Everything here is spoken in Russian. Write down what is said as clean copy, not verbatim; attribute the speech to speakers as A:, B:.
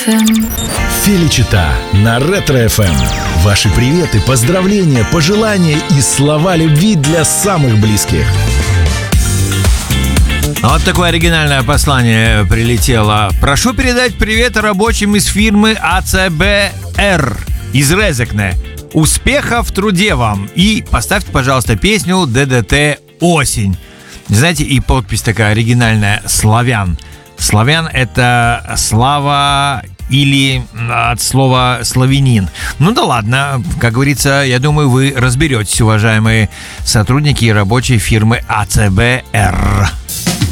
A: Ретро-ФМ.
B: Феличита на Ретро-ФМ. Ваши приветы, поздравления, пожелания и слова любви для самых близких.
C: Вот такое оригинальное послание прилетело. Прошу передать привет рабочим из фирмы АЦБР из Резекне. Успехов в труде вам. И поставьте, пожалуйста, песню ДДТ «Осень». Знаете, и подпись такая оригинальная «Славян». Славян — это слава или от слова славянин. Ну да ладно, как говорится, я думаю, вы разберетесь, уважаемые сотрудники и рабочие фирмы АЦБР.